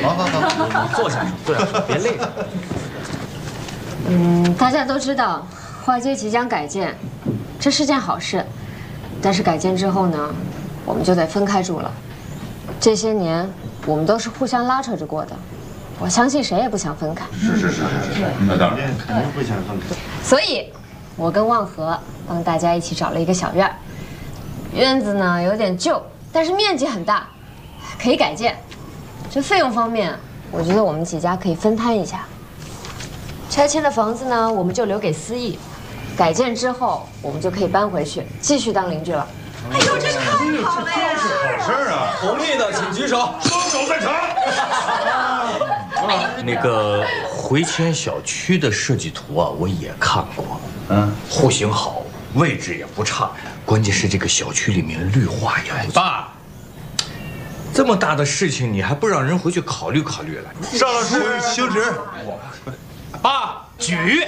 好，坐下说，坐下说，别累了。 大家都知道，花街即将改建，这是件好事。但是改建之后呢，我们就得分开住了。这些年，我们都是互相拉扯着过的，我相信谁也不想分开。 是，那当然肯定不想分开。 所以，我跟望和帮大家一起找了一个小院儿。院子呢有点旧，但是面积很大，可以改建。这费用方面，我觉得我们几家可以分摊一下。拆迁的房子呢，我们就留给思义。改建之后，我们就可以搬回去，继续当邻居了。 哎呦，这太好了呀！ 好事啊！ 同意的请举手， 双手赞成。 那个回迁小区的设计图啊，我也看过。户型好，位置也不差，关键是这个小区里面绿化也不错。爸，这么大的事情你还不让人回去考虑考虑了？ 邵老师请旨。 爸，举。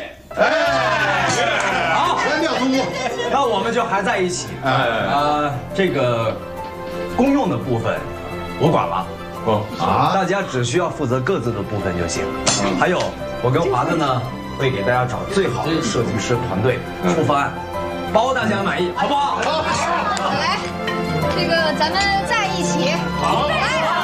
好， 全票通过。 那我们就还在一起。这个公用的部分我管了。大家只需要负责各自的部分就行。还有，我跟华子呢会给大家找最好的设计师团队出方案，包大家满意，好不好？ 来，这个咱们在一起。好，来。